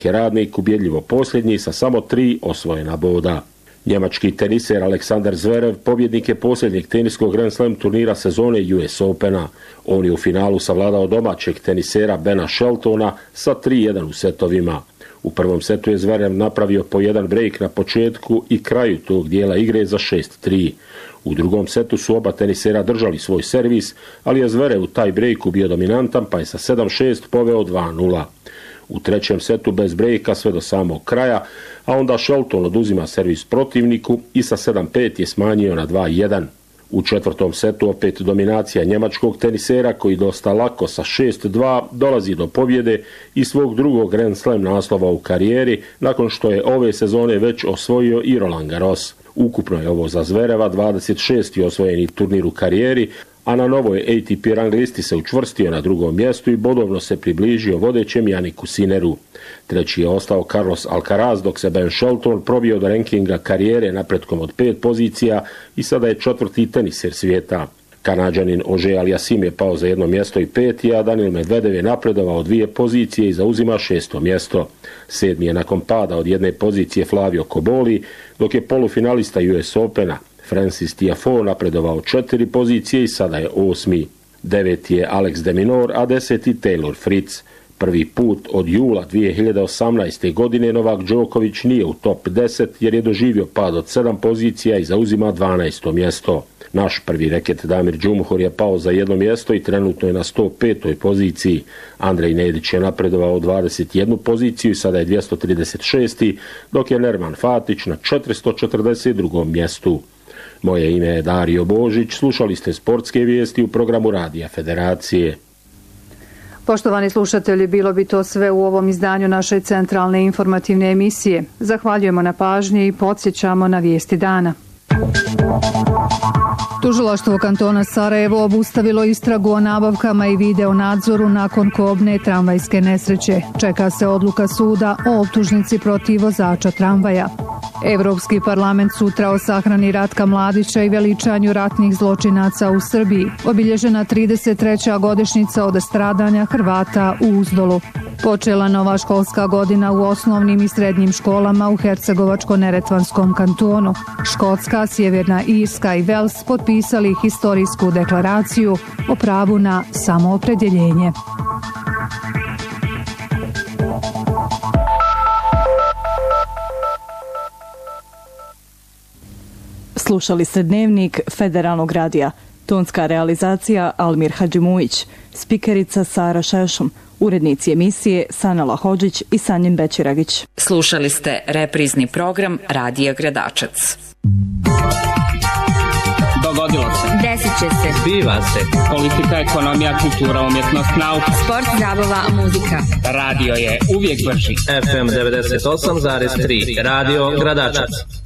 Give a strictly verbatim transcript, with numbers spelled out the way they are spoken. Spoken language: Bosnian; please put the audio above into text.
je Radnik ubjedljivo posljednji sa samo tri osvojena boda. Njemački teniser Aleksandar Zverev pobjednik je posljednjeg teniskog Grand Slam turnira sezone U S Opena. On je u finalu savladao domaćeg tenisera Bena Sheltona sa tri jedan u setovima. U prvom setu je Zverev napravio po jedan break na početku i kraju tog dijela igre za šest tri. U drugom setu su oba tenisera držali svoj servis, ali je Zverev u taj breaku bio dominantan pa je sa sedam šest poveo dva nula. U trećem setu bez brejka sve do samog kraja, a onda Shelton oduzima servis protivniku i sa sedam pet je smanjio na dva jedan. U četvrtom setu opet dominacija njemačkog tenisera koji dosta lako sa šest dva dolazi do pobjede i svog drugog Grand Slam naslova u karijeri nakon što je ove sezone već osvojio i Roland Garros. Ukupno je ovo za Zvereva dvadeset šesti osvojeni turnir u karijeri, a na novoj A T P rang listi se učvrstio na drugom mjestu i bodovno se približio vodećem Janiku Sinneru. Treći je ostao Carlos Alcaraz, dok se Ben Shelton probio do rankinga karijere napretkom od pet pozicija i sada je četvrti teniser svijeta. Kanađanin Ože Aliasim je pao za jedno mjesto i peti, a Daniil Medvedev je napredovao dvije pozicije i zauzima šesto mjesto. Sedmi je nakon pada od jedne pozicije Flavio Cobolli, dok je polufinalista U S Opena Francis Tiafoe napredovao četiri pozicije i sada je osmi. Deveti je Alex de Minaur, a deseti Taylor Fritz. Prvi put od jula dvije hiljade osamnaeste. godine Novak Đoković nije u top deset jer je doživio pad od sedam pozicija i zauzima dvanaesto mjesto. Naš prvi reket Damir Džumhur je pao za jedno mjesto i trenutno je na sto petoj poziciji. Andrej Nedić je napredovao dvadeset jednu poziciju i sada je dvjesto trideset šesti. dok je Nerman Fatić na četiristo četrdeset drugom mjestu. Moje ime je Dario Božić, slušali ste sportske vijesti u programu Radija Federacije. Poštovani slušatelji, bilo bi to sve u ovom izdanju naše centralne informativne emisije. Zahvaljujemo na pažnji i podsjećamo na vijesti dana. Tužilaštvo kantona Sarajevo obustavilo istragu o nabavkama i video nadzoru nakon kobne tramvajske nesreće. Čeka se odluka suda o optužnici protiv vozača tramvaja. Evropski parlament sutra o sahrani Ratka Mladića i veličanju ratnih zločinaca u Srbiji. Obilježena trideset treća godišnjica od stradanja Hrvata u Uzdolu. Počela nova školska godina u osnovnim i srednjim školama u Hercegovačko-Neretvanskom kantonu. Škotska, Sjeverna Irska i Vels potpisali historijsku deklaraciju o pravu na samoopredjeljenje. Slušali ste dnevnik Federalnog radija. Tonska realizacija Almir Hadžimujić, spikerica Sara Šešum, urednici emisije Sanela Hodžić i Sanjin Bećiragić. Slušali ste reprizni program Radija Gradačac. Dogodilo se. Desit će se. Zbiva se. Politika, ekonomija, kultura, umjetnost, nauka. Sport, zabava, muzika. Radio je uvijek brži. F M devedeset osam zarez tri. Radio Gradačac.